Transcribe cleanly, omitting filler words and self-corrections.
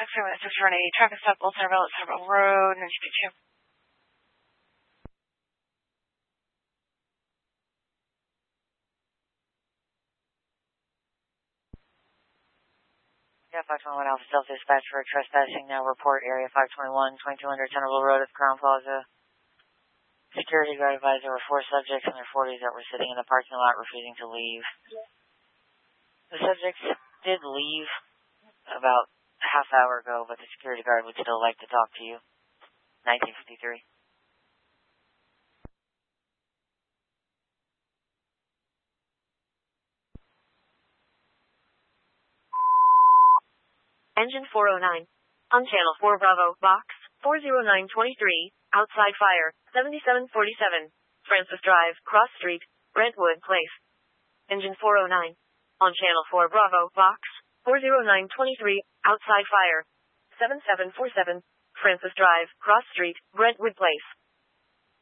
631 traffic stop, Old Centerville Road, 952. Yeah, 521 Alpha Stealth Dispatch for trespassing. Now report area 521, 2200 Centerville Road at Crown Plaza. Security guard advised there were 4 subjects in their 40s that were sitting in the parking lot refusing to leave. The subjects did leave about a half hour ago, but the security guard would still like to talk to you. 1953. Engine 409. On Channel 4 Bravo, Box 40923, outside fire, 7747. Francis Drive, Cross Street, Brentwood Place. Engine 409. On Channel 4 Bravo, Box 40923, outside fire, 7747. Francis Drive, Cross Street, Brentwood Place.